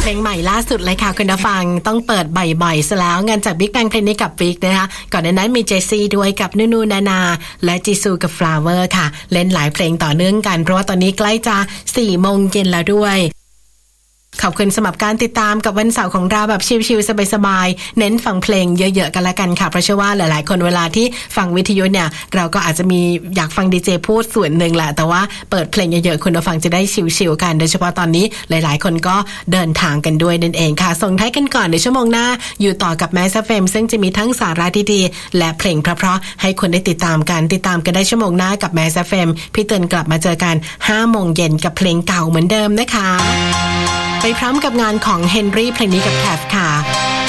เพลงใหม่ล่าสุดเลยค่ะคุณผู้ฟังต้องเปิดบ่อยๆซะแล้วงานจาก Big Bang เพลงนี้กับวิกนะคะก่อนหน้านั้นมีเจซี่ด้วยกับนูนานาและจีซูกับ Flower ค่ะเล่นหลายเพลงต่อเนื่องกันเพราะว่าตอนนี้ใกล้จะ 4 โมงเย็นแล้วด้วยขอบคุณสำหรับการติดตามกับวันเสาร์ของเราแบบชิลๆสบายๆเน้นฟังเพลงเยอะๆกันละกันค่ะเพราะเชื่อว่าหลายๆคนเวลาที่ฟังวิทยุเนี่ยเราก็อาจจะมีอยากฟังดีเจพูดส่วนหนึ่งแหละแต่ว่าเปิดเพลงเยอะๆคุณผู้ฟังจะได้ชิลๆกันโดยเฉพาะตอนนี้หลายๆคนก็เดินทางกันด้วยนั่นเองค่ะส่งท้ายกันก่อนในชั่วโมงหน้าอยู่ต่อกับ Mass FM ซึ่งจะมีทั้งสาระดีๆและเพลงเพราะๆให้คนได้ติดตามกันได้ชั่วโมงหน้ากับ Mass FM พี่เตือนกลับมาเจอกัน 5 โมงเย็นกับเพลงเก่าเหมือนเดิมนะคะไปพร้อมกับงานของเฮนรี่เพลงนี้กับแคฟค่ะ